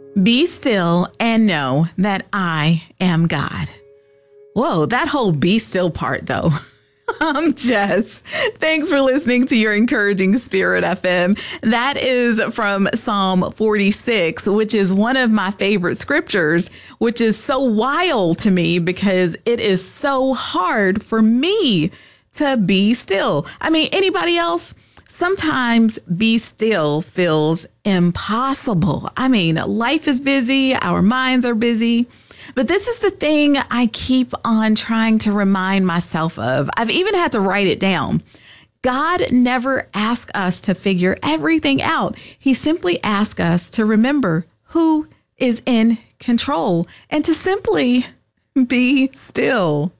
Be still and know that I am God. Whoa, that whole be still part though. I'm Jess. Thanks for listening to your Encouraging Spirit FM. That is from Psalm 46, which is one of my favorite scriptures, which is so wild to me because it is so hard for me to be still. I mean, anybody else? Sometimes be still feels impossible. I mean, life is busy, our minds are busy. But this is the thing I keep on trying to remind myself of. I've even had to write it down. God never asks us to figure everything out. He simply asks us to remember who is in control and to simply be still.